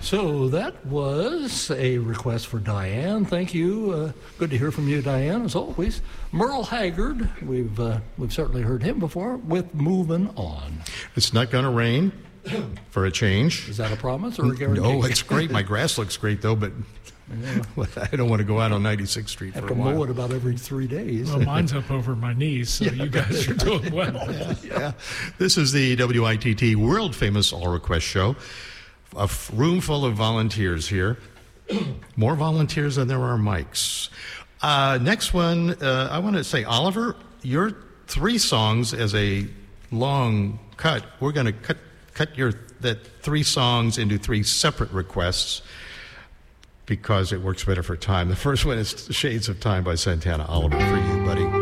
So that was a request for Diane. Thank you. Good to hear from you, Diane, as always. Merle Haggard, we've certainly heard him before, with Moving On. It's not going to rain, for a change. Is that a promise or a guarantee? No, it's great. My grass looks great, though, but I don't want to go out on 96th Street for a while. Have to mow it about every 3 days. Well, mine's up over my knees, so you guys are doing well. Yeah. This is the WITT world-famous all-request show. A room full of volunteers here. More volunteers than there are mics. Next one, I want to say, Oliver, your 3 songs as a long cut. We're going to cut that 3 songs into 3 separate requests because it works better for time. The first one is Shades of Time by Santana. Oliver, for you, buddy.